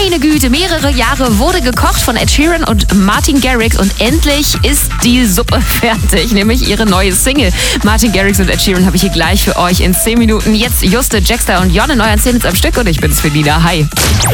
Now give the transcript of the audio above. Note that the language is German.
Meine Güte, mehrere Jahre wurde gekocht von Ed Sheeran und Martin Garrix und endlich ist die Suppe fertig, nämlich ihre neue Single. Martin Garrix und Ed Sheeran habe ich hier gleich für euch in 10 Minuten. Jetzt Juste, Jaxter und Jon in euren 10 am Stück und ich bin's, Felina. Hi.